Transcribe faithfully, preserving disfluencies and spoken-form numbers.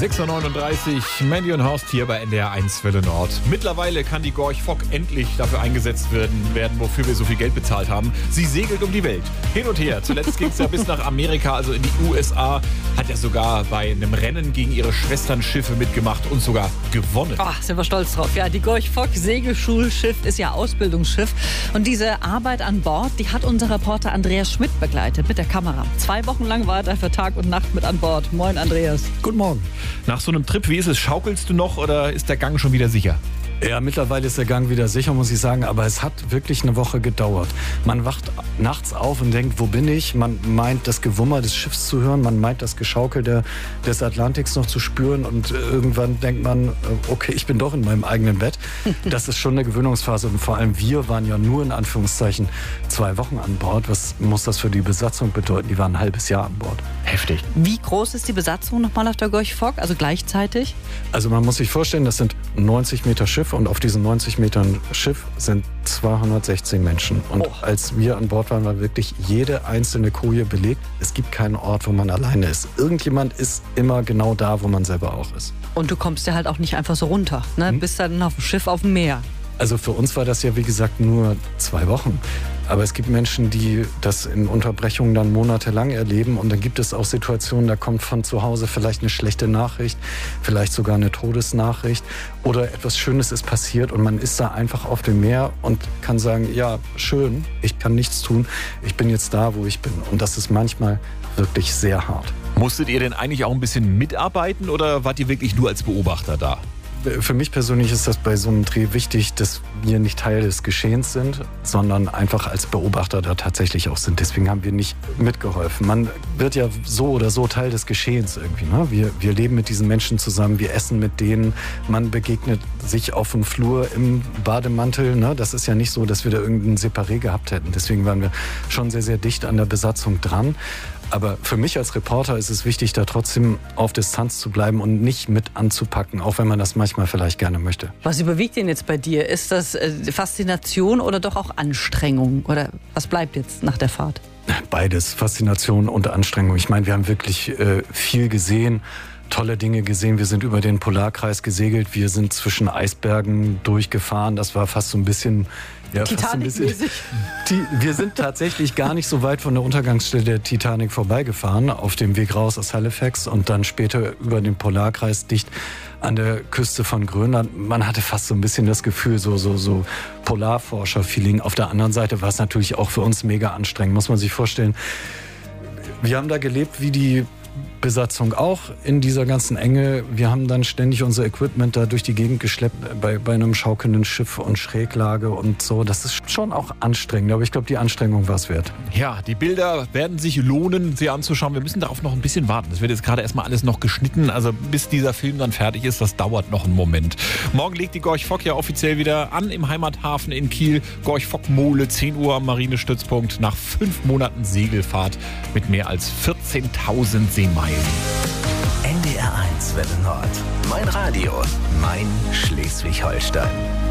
sechs Uhr neununddreißig, Mandy und Horst hier bei N D R eins Welle Nord. Mittlerweile kann die Gorch Fock endlich dafür eingesetzt werden, werden, wofür wir so viel Geld bezahlt haben. Sie segelt um die Welt. Hin und her. Zuletzt ging es ja bis nach Amerika, also in die U S A. Hat ja sogar bei einem Rennen gegen ihre Schwesternschiffe mitgemacht und sogar gewonnen. Oh, sind wir stolz drauf. Ja, die Gorch Fock Segelschulschiff ist ja Ausbildungsschiff. Und diese Arbeit an Bord, die hat unser Reporter Andreas Schmidt begleitet mit der Kamera. Zwei Wochen lang war er für Tag und Nacht mit an Bord. Moin, Andreas. Guten Morgen. Nach so einem Trip, wie ist es? Schaukelst du noch oder ist der Gang schon wieder sicher? Ja, mittlerweile ist der Gang wieder sicher, muss ich sagen, aber es hat wirklich eine Woche gedauert. Man wacht nachts auf und denkt, wo bin ich? Man meint, das Gewummer des Schiffs zu hören, man meint, das Geschaukel der, des Atlantiks noch zu spüren und irgendwann denkt man, okay, ich bin doch in meinem eigenen Bett. Das ist schon eine Gewöhnungsphase und vor allem wir waren ja nur in Anführungszeichen zwei Wochen an Bord. Was muss das für die Besatzung bedeuten? Die waren ein halbes Jahr an Bord. Heftig. Wie groß ist die Besatzung nochmal auf der Gorch Fock, also gleichzeitig? Also man muss sich vorstellen, das sind neunzig Meter Schiff und auf diesen neunzig Metern Schiff sind zweihundertsechzehn Menschen. Und oh. als wir an Bord waren, war wirklich jede einzelne Koje belegt. Es gibt keinen Ort, wo man alleine ist. Irgendjemand ist immer genau da, wo man selber auch ist. Und du kommst ja halt auch nicht einfach so runter, ne? Hm? Bist dann auf dem Schiff auf dem Meer. Also für uns war das ja, wie gesagt, nur zwei Wochen. Aber es gibt Menschen, die das in Unterbrechungen dann monatelang erleben. Und dann gibt es auch Situationen, da kommt von zu Hause vielleicht eine schlechte Nachricht, vielleicht sogar eine Todesnachricht. Oder etwas Schönes ist passiert und man ist da einfach auf dem Meer und kann sagen, ja, schön, ich kann nichts tun, ich bin jetzt da, wo ich bin. Und das ist manchmal wirklich sehr hart. Musstet ihr denn eigentlich auch ein bisschen mitarbeiten oder wart ihr wirklich nur als Beobachter da? Für mich persönlich ist das bei so einem Dreh wichtig, dass wir nicht Teil des Geschehens sind, sondern einfach als Beobachter da tatsächlich auch sind. Deswegen haben wir nicht mitgeholfen. Man wird ja so oder so Teil des Geschehens irgendwie. Ne? Wir, wir leben mit diesen Menschen zusammen, wir essen mit denen, man begegnet sich auf dem Flur im Bademantel. Ne? Das ist ja nicht so, dass wir da irgendein Separé gehabt hätten. Deswegen waren wir schon sehr, sehr dicht an der Besatzung dran. Aber für mich als Reporter ist es wichtig, da trotzdem auf Distanz zu bleiben und nicht mit anzupacken, auch wenn man das manchmal vielleicht gerne möchte. Was überwiegt denn jetzt bei dir? Ist das äh, Faszination oder doch auch Anstrengung? Oder was bleibt jetzt nach der Fahrt? Beides, Faszination und Anstrengung. Ich meine, wir haben wirklich äh, viel gesehen, tolle Dinge gesehen. Wir sind über den Polarkreis gesegelt, wir sind zwischen Eisbergen durchgefahren. Das war fast so ein bisschen... Ja, fast ein bisschen. Die, wir sind tatsächlich gar nicht so weit von der Untergangsstelle der Titanic vorbeigefahren, auf dem Weg raus aus Halifax und dann später über den Polarkreis dicht an der Küste von Grönland. Man hatte fast so ein bisschen das Gefühl, so, so, so Polarforscher-Feeling. Auf der anderen Seite war es natürlich auch für uns mega anstrengend, muss man sich vorstellen. Wir haben da gelebt wie die Besatzung auch in dieser ganzen Enge. Wir haben dann ständig unser Equipment da durch die Gegend geschleppt bei, bei einem schaukelnden Schiff und Schräglage und so. Das ist schon auch anstrengend, aber ich glaube, die Anstrengung war es wert. Ja, die Bilder werden sich lohnen, sie anzuschauen. Wir müssen darauf noch ein bisschen warten. Das wird jetzt gerade erstmal alles noch geschnitten. Also bis dieser Film dann fertig ist, das dauert noch einen Moment. Morgen legt die Gorch Fock ja offiziell wieder an im Heimathafen in Kiel. Gorch Fock Mole, zehn Uhr am Marinestützpunkt. Nach fünf Monaten Segelfahrt mit mehr als vierzehntausend Seemeilen. N D R eins Welle Nord. Mein Radio, mein Schleswig-Holstein.